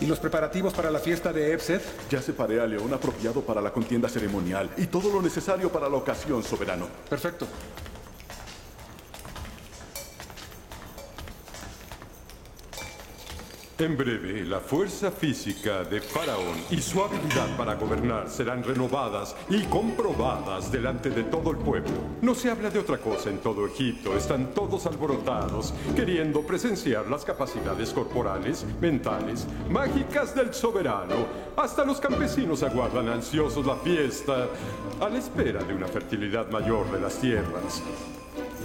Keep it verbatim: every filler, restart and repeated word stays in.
¿Y los preparativos para la fiesta de Ebsed? Ya separé a León apropiado para la contienda ceremonial y todo lo necesario para la ocasión, soberano. Perfecto. En breve, la fuerza física de Faraón y su habilidad para gobernar serán renovadas y comprobadas delante de todo el pueblo. No se habla de otra cosa en todo Egipto. Están todos alborotados, queriendo presenciar las capacidades corporales, mentales, mágicas del soberano. Hasta los campesinos aguardan ansiosos la fiesta, a la espera de una fertilidad mayor de las tierras.